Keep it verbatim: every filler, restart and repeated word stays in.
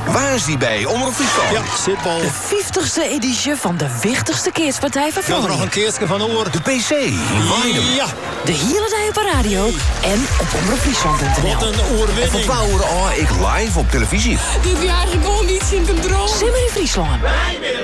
Waar is die bij Omroep Friesland? Ja, Schiphol. De vijftigste editie van de wichtigste keerspartij van Ik wil er nog Vlaanderen. een keertje van oor. De P C in Weidem. Ja, De hele dag op de radio en op omroepfriesland punt n l. wat een En van oorwinning. twaalf uur al ik live op televisie. Dit jaar gewoon niet in de droom. Simmer in Friesland.